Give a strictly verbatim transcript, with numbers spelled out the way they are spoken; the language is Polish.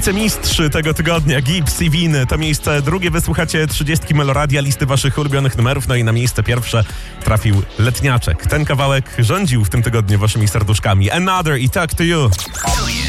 Wicemistrz tego tygodnia, Gibbs i Winy. To miejsce drugie wysłuchacie trzydziestki Meloradia, listy waszych ulubionych numerów. No i na miejsce pierwsze trafił Letniaczek. Ten kawałek rządził w tym tygodniu waszymi serduszkami. Another i Talk to You.